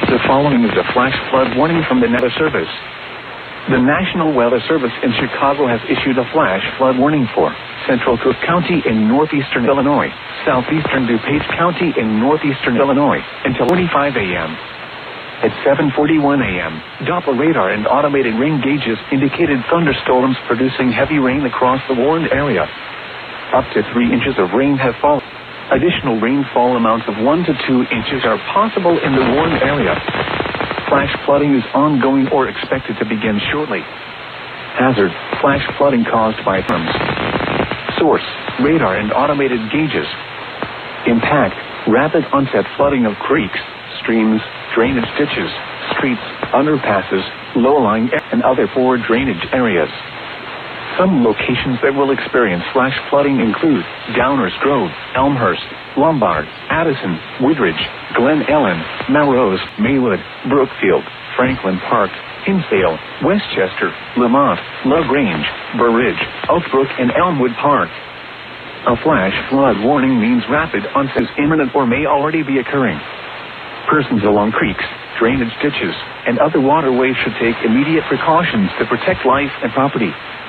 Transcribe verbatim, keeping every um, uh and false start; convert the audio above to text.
The following is a flash flood warning from the Weather Service. The National Weather Service in Chicago has issued a flash flood warning for Central Cook County in northeastern Illinois, southeastern DuPage County in northeastern Illinois, until forty-five a m At seven forty-one a m, Doppler radar and automated rain gauges indicated thunderstorms producing heavy rain across the warned area. Up to three inches of rain have fallen. Additional rainfall amounts of one to two inches are possible in the warned area. Flash flooding is ongoing or expected to begin shortly. Hazard: flash flooding caused by storms. Source: radar and automated gauges. Impact: rapid onset flooding of creeks, streams, drainage ditches, streets, underpasses, low-lying and other poor drainage areas. Some locations that will experience flash flooding include Downers Grove, Elmhurst, Lombard, Addison, Woodridge, Glen Ellen, Melrose, Maywood, Brookfield, Franklin Park, Hinsdale, Westchester, Lamont, LaGrange, Burr Ridge, Oakbrook, and Elmwood Park. A flash flood warning means rapid onset is imminent or may already be occurring. Persons along creeks, drainage ditches, and other waterways should take immediate precautions to protect life and property.